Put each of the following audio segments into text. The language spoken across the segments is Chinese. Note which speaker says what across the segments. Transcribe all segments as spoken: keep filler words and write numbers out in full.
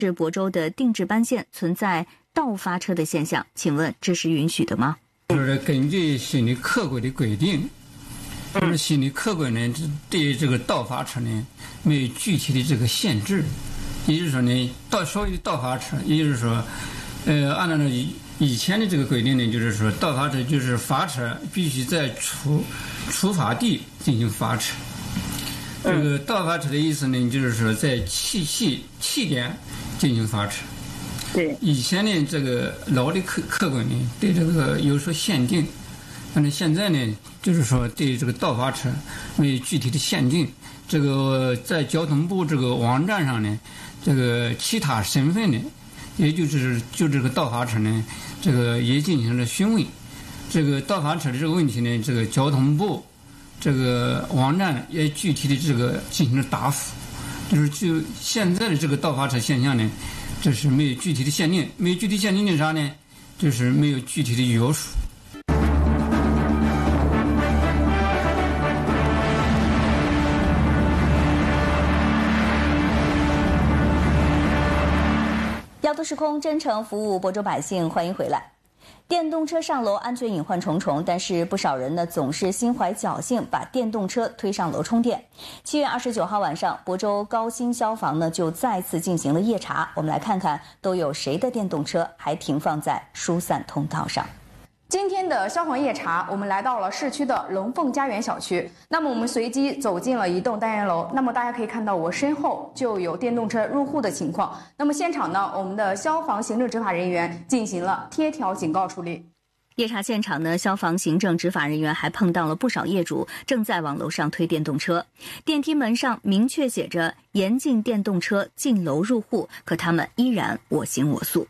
Speaker 1: 是亳州的定置班线存在倒发车的现象，请问这是允许的吗？
Speaker 2: 就是根据新的客规的规定，就是新的客规呢，对这个倒发车呢没有具体的这个限制，也就是说呢，倒所谓的倒发车，也就是说，呃，按照以以前的这个规定呢，就是说倒发车就是发车必须在出出发地进行发车。这个倒发车的意思呢，就是说在起起起点进行发车。
Speaker 3: 对，
Speaker 2: 以前呢，这个老的客客规呢对这个有所限定，但是现在呢，就是说对这个倒发车没有具体的限定。这个在交通部这个网站上呢，这个其他身份呢，也就是就这个倒发车呢，这个也进行了询问。这个倒发车的这个问题呢，这个交通部这个网站也具体的这个进行了答复，就是就现在的这个倒发车现象呢，这是没有具体的限定，没有具体限定的啥呢？就是没有具体的约束。
Speaker 1: 亚都时空真诚服务亳州百姓，欢迎回来。电动车上楼安全隐患重重，但是不少人呢总是心怀侥幸，把电动车推上楼充电。七月二十九号晚上，亳州高新消防呢就再次进行了夜查。我们来看看都有谁的电动车还停放在疏散通道上。
Speaker 4: 今天的消防夜查，我们来到了市区的龙凤家园小区。那么我们随机走进了一栋单元楼。那么大家可以看到，我身后就有电动车入户的情况。那么现场呢，我们的消防行政执法人员进行了贴条警告处理。
Speaker 1: 夜查现场呢，消防行政执法人员还碰到了不少业主正在往楼上推电动车。电梯门上明确写着严禁电动车进楼入户，可他们依然我行我素。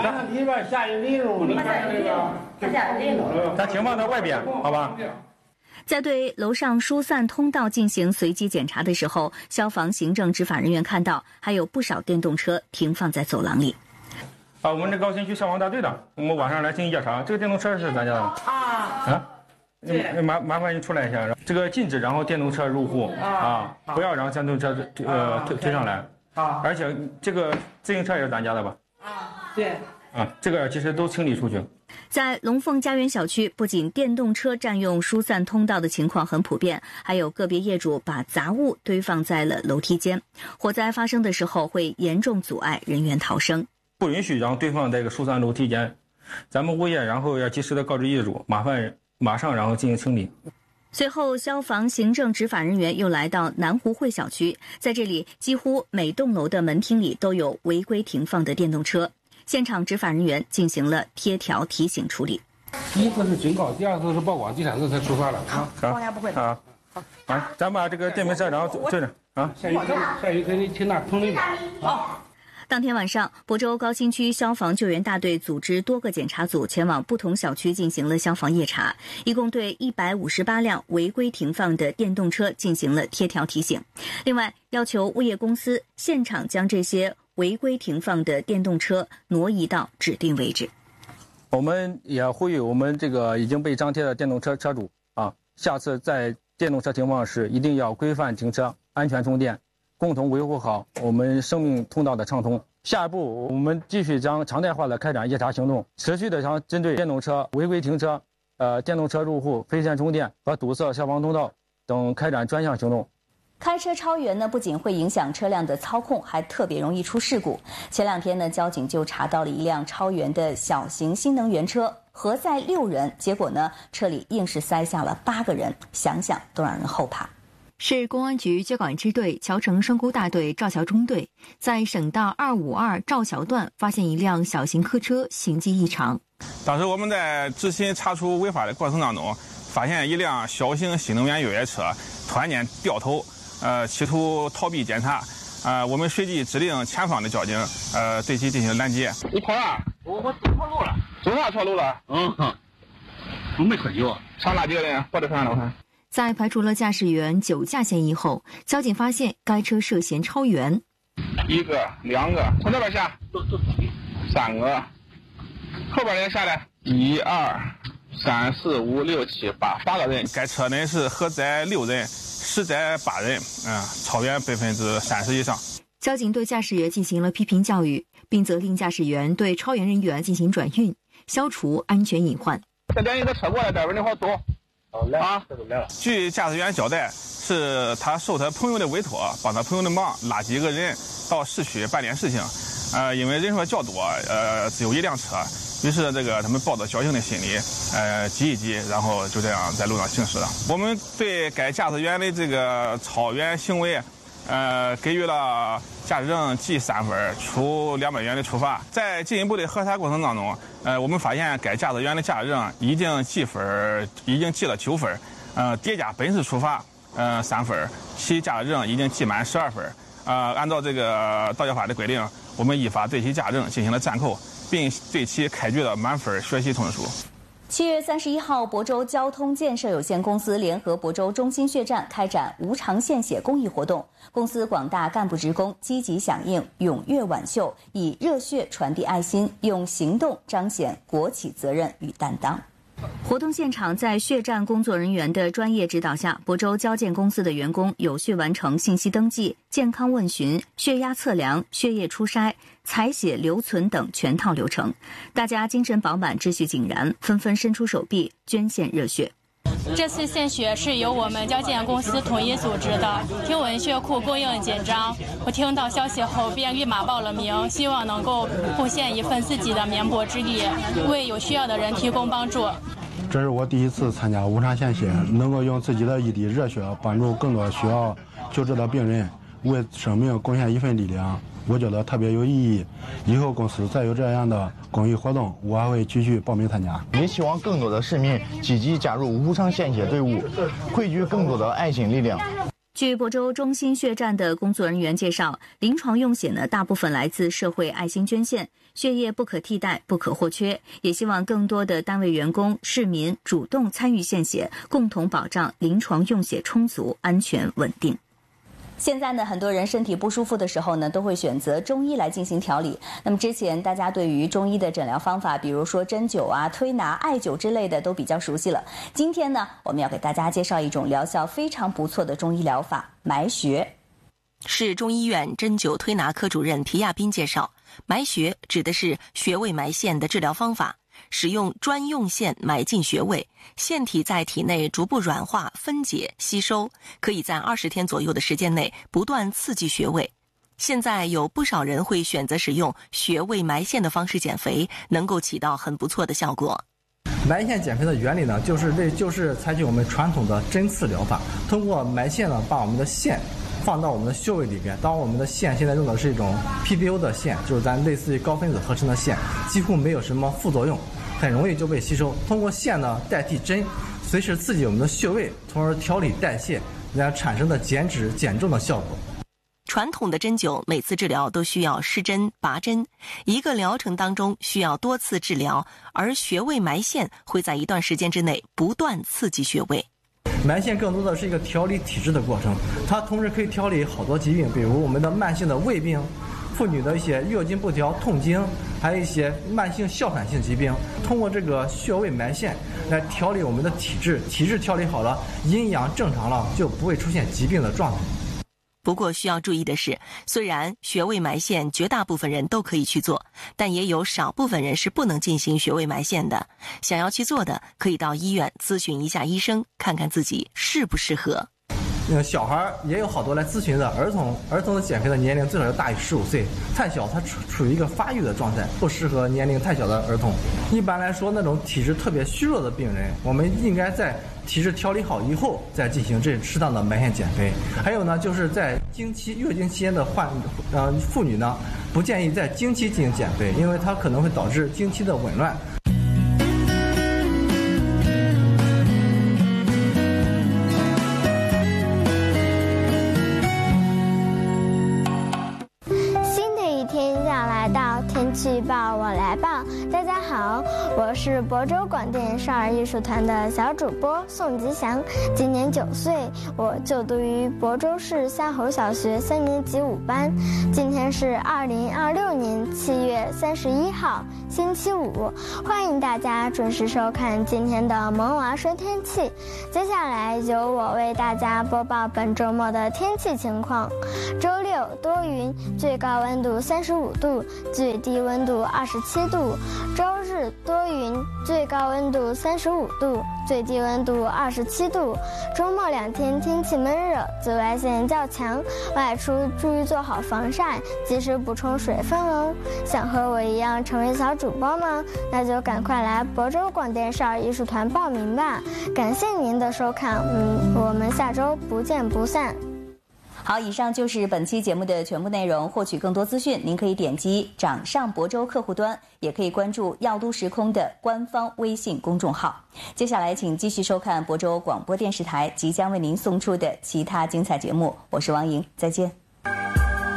Speaker 5: 咱停放在外边，好吧？
Speaker 1: 在对楼上疏散通道进行随机检查的时候，消防行政执法人员看到还有不少电动车停放在走廊里。
Speaker 5: 啊，我们这高新区消防大队的，我们晚上来进行夜查。这个电动车是咱家的吗？啊啊，麻麻烦你出来一下。这个禁止然后电动车入户啊，不要让电动车呃推推上来啊。而且这个自行车也是咱家的吧？
Speaker 3: 啊，对。
Speaker 5: 啊，这个其实都清理出去。
Speaker 1: 在龙凤家园小区，不仅电动车占用疏散通道的情况很普遍，还有个别业主把杂物堆放在了楼梯间。火灾发生的时候会严重阻碍人员逃生。
Speaker 5: 不允许让堆放在一个疏散楼梯间，咱们物业然后要及时的告知业主，麻烦马上然后进行清理。
Speaker 1: 随后，消防行政执法人员又来到南湖汇小区，在这里几乎每栋楼的门厅里都有违规停放的电动车。现场执法人员进行了贴条提醒处理。
Speaker 6: 第一次是警告，第二次是报广，第三次才出发了啊！
Speaker 4: 高压不会
Speaker 5: 啊！啊，咱把这个电瓶车然后对着啊，
Speaker 6: 下一课，下一课你听那通理吧。
Speaker 4: 好。
Speaker 1: 当天晚上，亳州高新区消防救援大队组织多个检查组前往不同小区进行了消防夜查，一共对一百五十八辆违规停放的电动车进行了贴条提醒。另外，要求物业公司现场将这些违规停放的电动车挪移到指定位置。
Speaker 5: 我们也呼吁我们这个已经被张贴的电动车车主啊，下次在电动车停放时一定要规范停车、安全充电，共同维护好我们生命通道的畅通。下一步，我们继续将常态化的开展夜查行动，持续的将针对电动车违规停车、呃电动车入户、非线充电和堵塞消防通道等开展专项行动。
Speaker 1: 开车超员呢，不仅会影响车辆的操控，还特别容易出事故。前两天呢，交警就查到了一辆超员的小型新能源车，核载六人，结果呢，车里硬是塞下了八个人，想想都让人后怕。市公安局交管支队桥城双沟大队赵桥中队在省道二五二赵桥段发现一辆小型客车行迹异常。
Speaker 7: 当时我们在执勤查处违法的过程当中，发现一辆小型新能源越野车突然间掉头，呃，企图逃避检查。呃，我们随即指令前方的交警，呃，对其进行拦截。
Speaker 8: 你跑哪？我我走错路了。走哪错路了？嗯哼，我没喝酒。
Speaker 7: 上哪几个人？或者上哪我看。
Speaker 1: 在排除了驾驶员酒驾嫌疑后，交警发现该车涉嫌超员。
Speaker 7: 一个、两个，从这边下，三个，后边人下来，一二三四五六七八，八个人。该车呢是核载六人，实载八人，嗯，超员百分之三十以上。
Speaker 3: 交警对驾驶员进行了批评教育，并责令驾驶员对超员人员进行转运，消除安全隐患。
Speaker 8: 这两一个车过来，待会儿你好走。
Speaker 7: 好嘞，啊，来了。据驾驶员交代，是他受他朋友的委托，帮他朋友的忙，拉几个人到市区办点事情。呃，因为人数较多，呃，只有一辆车，于是这个他们抱着侥幸的心理，呃，挤一挤，然后就这样在路上行驶了。我们对该驾驶员的这个超员行为，呃，给予了驾驶证记三分，处两百元的处罚。在进一步的核查过程当中，呃，我们发现该驾驶员的驾驶证已经记分，已经记了九分，呃，叠加本次处罚，呃，三分，其驾驶证已经记满十二分。呃，按照这个道交法的规定，我们依法对其驾驶证进行了暂扣，并对其开具了满分学习通知书。
Speaker 1: 七月三十一号，亳州交通建设有限公司联合亳州中心血站开展无偿献血公益活动，公司广大干部职工积极响应，踊跃挽袖，以热血传递爱心，用行动彰显国企责任与担当。活动现场，在血站工作人员的专业指导下，亳州交建公司的员工有序完成信息登记、健康问询、血压测量、血液初筛、采血留存等全套流程。大家精神饱满，秩序井然，纷纷伸出手臂捐献热血。
Speaker 9: 这次献血是由我们交建公司统一组织的，听闻血库供应紧张，我听到消息后便立马报了名，希望能够贡献一份自己的绵薄之力，为有需要的人提供帮助。
Speaker 10: 这是我第一次参加无偿献血，能够用自己的一滴热血帮助更多需要救治的病人，为生命贡献一份力量，我觉得特别有意义。以后公司再有这样的公益活动，我还会继续报名参加。
Speaker 11: 也希望更多的市民积极加入无偿献血队伍，汇聚更多的爱心力量。
Speaker 1: 据亳州中心血站的工作人员介绍，临床用血呢，大部分来自社会爱心捐献，血液不可替代、不可或缺。也希望更多的单位员工、市民主动参与献血，共同保障临床用血充足、安全、稳定。现在呢，很多人身体不舒服的时候呢，都会选择中医来进行调理。那么之前大家对于中医的诊疗方法，比如说针灸啊、推拿、艾灸之类的都比较熟悉了。今天呢，我们要给大家介绍一种疗效非常不错的中医疗法——埋穴。
Speaker 12: 市中医院针灸推拿科主任皮亚斌介绍，埋穴指的是穴位埋线的治疗方法。使用专用线埋进穴位，腺体在体内逐步软化、分解、吸收，可以在二十天左右的时间内不断刺激穴位。现在有不少人会选择使用穴位埋线的方式减肥，能够起到很不错的效果。
Speaker 13: 埋线减肥的原理呢，就是类就是采取我们传统的针刺疗法，通过埋线呢，把我们的线放到我们的穴位里边。当我们的线现在用的是一种 P B O 的线，就是咱类似于高分子合成的线，几乎没有什么副作用，很容易就被吸收。通过线呢代替针，随时刺激我们的穴位，从而调理代谢，然后产生的减脂减重的效果。
Speaker 12: 传统的针灸每次治疗都需要施针拔针，一个疗程当中需要多次治疗，而穴位埋线会在一段时间之内不断刺激穴位。
Speaker 13: 埋线更多的是一个调理体质的过程，它同时可以调理好多疾病，比如我们的慢性的胃病，妇女的一些月经不调、痛经，还有一些慢性哮喘性疾病。通过这个穴位埋线来调理我们的体质，体质调理好了，阴阳正常了，就不会出现疾病的状态。
Speaker 12: 不过需要注意的是，虽然穴位埋线绝大部分人都可以去做，但也有少部分人是不能进行穴位埋线的。想要去做的，可以到医院咨询一下医生，看看自己适不适合。
Speaker 13: 呃，小孩也有好多来咨询的，儿童儿童的减肥的年龄最少要大于十五岁，太小他处处于一个发育的状态，不适合年龄太小的儿童。一般来说，那种体质特别虚弱的病人，我们应该在体质调理好以后再进行这适当的埋线减肥。还有呢，就是在经期月经期间的患呃妇女呢，不建议在经期进行减肥，因为它可能会导致经期的紊乱。
Speaker 14: 气报我来报，大家好，我是亳州广电少儿艺术团的小主播宋吉祥，今年九岁，我就读于亳州市夏侯小学三年级五班。今天是二零二六年七月三十一号，星期五。欢迎大家准时收看今天的萌娃说天气。接下来由我为大家播报本周末的天气情况。周六多云，最高温度三十五度，最低温度二十七度。周日多云，最高温度三十五度，最低温度二十七度。周末两天天气闷热，紫外线较强，外出注意做好防晒，及时补充水分哦。想和我一样成为小主播吗？那就赶快来亳州广电少儿艺术团报名吧！感谢您的收看，嗯，我们下周不见不散。
Speaker 1: 好，以上就是本期节目的全部内容。获取更多资讯，您可以点击掌上亳州客户端，也可以关注耀都时空的官方微信公众号。接下来，请继续收看亳州广播电视台即将为您送出的其他精彩节目。我是王莹，再见。